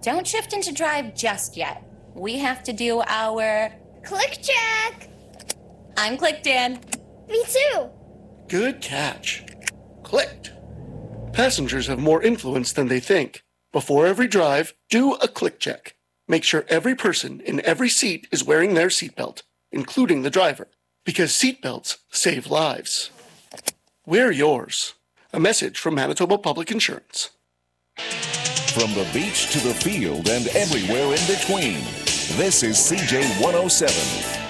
Don't shift into drive just yet. We have to do our click check. I'm clicked in. Me too. Good catch. Clicked. Passengers have more influence than they think. Before every drive, do a click check. Make sure every person in every seat is wearing their seatbelt, including the driver, because seatbelts save lives. Wear yours. A message from Manitoba Public Insurance. From the beach to the field and everywhere in between, this is CJ 107.